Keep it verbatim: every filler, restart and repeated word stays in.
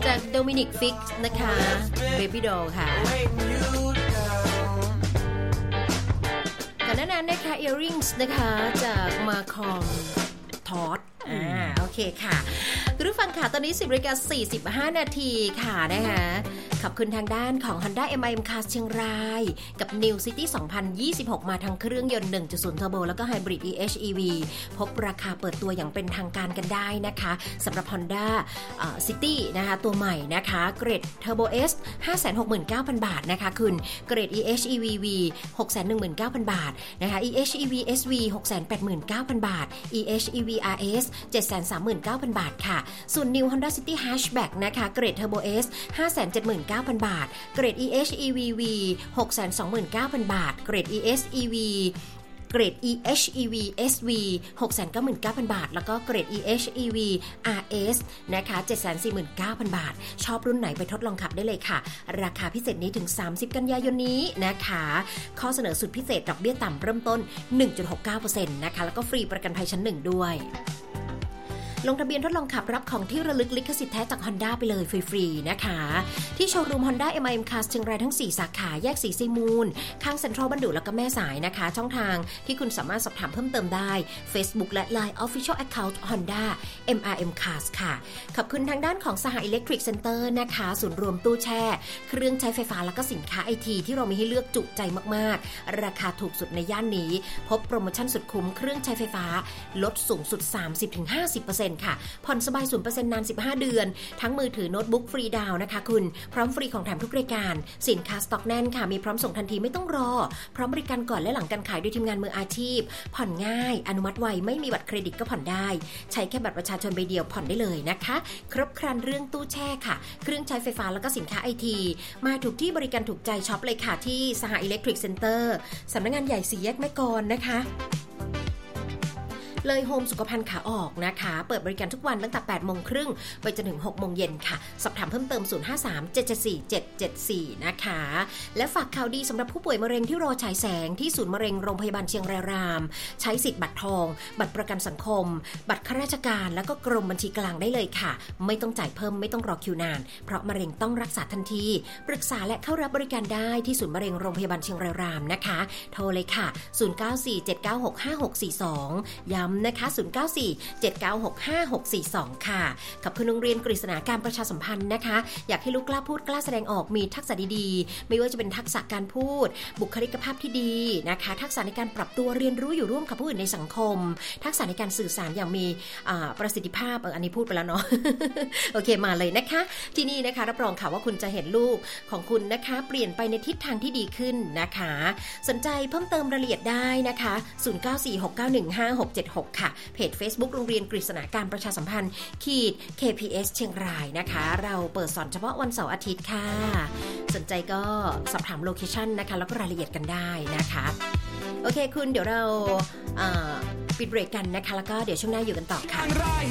จากโดมินิกฟิกซ์นะคะเบบี้ดอลค่ะก่อนหน้านั้นนะคะ Earrings นะคะจากมาคอมทอดอ่าโอเคค่ะคุณผู้ฟังค่ะตอนนี้สิบนาฬิกาสี่สิบห้านาทีค่ะนะคะขอบคุณทางด้านของ Honda เอ็ม ไอ เอ็ม Cars เชียงรายกับ New City สองพันยี่สิบหกมาทางเครื่องยนต์ หนึ่งจุดศูนย์ Turbo แล้วก็ Hybrid อี เอช อี วี พบราคาเปิดตัวอย่างเป็นทางการกันได้นะคะสำหรับ Honda City นะคะตัวใหม่นะคะเกรด Turbo S ห้าแสนหกหมื่นเก้าพัน บาทนะคะคุณเกรด อี เอช อี วี วี หกแสนหนึ่งหมื่นเก้าพัน บาทนะคะ อี เอช อี วี เอส วี หกแสนแปดหมื่นเก้าพัน บาท อี เอช อี วี อาร์ เอส เจ็ดแสนสามหมื่นเก้าพัน บาทค่ะส่วน New Honda City Hatchback นะคะเกรด Turbo S ห้าแสนเจ็ดหมื่นเก้าพัน บาทเกรด อี เอช อี วี วี หกแสนสองหมื่นเก้าพัน บาทเกรด อี เอส อี วี เกรด อี เอช อี วี เอส วี หกแสนเก้าหมื่นเก้าพัน บาทแล้วก็เกรด อี เอช อี วี อาร์ เอส นะคะ เจ็ดแสนสี่หมื่นเก้าพัน บาทชอบรุ่นไหนไปทดลองขับได้เลยค่ะราคาพิเศษนี้ถึงสามสิบกันยายนนี้นะคะข้อเสนอสุดพิเศษดอกเบี้ยต่ำเริ่มต้น หนึ่งจุดหกเก้าเปอร์เซ็นต์ นะคะแล้วก็ฟรีประกันภัยชั้นหนึ่งด้วยลงทะเบียนทดลองขับรับของที่ระลึกลิขสิทธิ์แท้จาก Honda ไปเลยฟรีๆนะคะที่โชว์รูม Honda เอ็ม ไอ เอ็ม Cars เชียงรายทั้งสี่สาขาแยกสีซีมูลข้างเซ็นทรัลบัณฑุแล้วก็แม่สายนะคะช่องทางที่คุณสามารถสอบถามเพิ่มเติมได้ Facebook และ ไลน์ Official Account Honda เอ็ม อาร์ เอ็ม Cars ค่ะขอบคุณทางด้านของสห Electric Center นะคะศูนย์รวมตู้แช่เครื่องใช้ไฟฟ้าแล้วก็สินค้าไอทีที่เรามีให้เลือกจุใจมากๆราคาถูกสุดในย่านนี้พบโปรโมชั่นสุดคุ้มเครื่องใช้ไฟฟ้าลดสูงสุด สามสิบถึงห้าสิบเปอร์เซ็นต์ ค่ะผ่อนสบาย ศูนย์เปอร์เซ็นต์ นานสิบห้าเดือนทั้งมือถือโน้ตบุ๊กฟรีดาวน์นะคะคุณพร้อมฟรีของแถมทุกรายการสินค้าสต็อกแน่นค่ะมีพร้อมส่งทันทีไม่ต้องรอพร้อมบริการก่อนและหลังการขายโดยทีมงานมืออาชีพผ่อนง่ายอนุมัติไวไม่มีบัตรเครดิตก็ผ่อนได้ใช้แค่บัตรประชาชนใบเดียวผ่อนได้เลยนะคะครบครันเรื่องตู้แช่ค่ะเครื่องใช้ไฟฟ้าแล้วก็สินค้าไอทีมาถูกที่บริการถูกใจช็อปเลยค่ะที่สห Electric Center สำนักงานใหญ่สี่แยกแม่กลนะคะเลยโฮมสุขภัณฑ์ขาออกนะคะเปิดบริการทุกวันตั้งแต่ แปดโมงครึ่งไปจนถึง หกโมงเย็นค่ะสอบถามเพิ่มเติมศูนย์ ห้า สาม เจ็ด เจ็ด สี่ เจ็ด เจ็ด สี่นะคะและฝากข่าวดีสำหรับผู้ป่วยมะเร็งที่รอฉายแสงที่ศูนย์มะเร็งโรงพยาบาลเชียงรายรามใช้สิทธิ์บัตรทองบัตรประกันสังคมบัตรข้าราชการแล้วก็กรมบัญชีกลางได้เลยค่ะไม่ต้องจ่ายเพิ่มไม่ต้องรอคิวนานเพราะมะเร็งต้องรักษาทันทีปรึกษาและเข้ารับบริการได้ที่ศูนย์มะเร็งโรงพยาบาลเชียงรายรามนะคะโทรเลยค่ะศูนย์ เก้า สี่ เจ็ด เก้า หก ห้า หก สี่ สองย้ำนะคะศูนย์ เก้า สี่ เจ็ด เก้า หก ห้า หก สี่ สองค่ะขอบคุณโรงเรียนกฤษณาการประชาสัมพันธ์นะคะอยากให้ลูกกล้าพูดกล้าแสดงออกมีทักษะดีๆไม่ว่าจะเป็นทักษะการพูดบุคลิกภาพที่ดีนะคะทักษะในการปรับตัวเรียนรู้อยู่ร่วมกับผู้อื่นในสังคมทักษะในการสื่อสารอย่างมีประสิทธิภาพเอออันนี้พูดไปแล้วเนาะ โอเคมาเลยนะคะที่นี่นะคะรับรองค่ะว่าคุณจะเห็นลูกของคุณนะคะเปลี่ยนไปในทิศทางที่ดีขึ้นนะคะสนใจเพิ่มเติมรายละเอียดได้นะคะศูนย์ เก้า สี่ หก เก้า หนึ่ง ห้า หก เจ็ด หกค่ะเพจ Facebook โรงเรียนกฤษณาการประชาสัมพันธ์ขีด เค พี เอส เชียงรายนะคะเราเปิดสอนเฉพาะวันเสาร์อาทิตย์ค่ะสนใจก็สอบถามโลเคชั่นนะคะแล้วก็รายละเอียดกันได้นะคะโอเคคุณเดี๋ยวเราปิดเบรกกันนะคะแล้วก็เดี๋ยวช่วงหน้าอยู่กันต่อค่ะ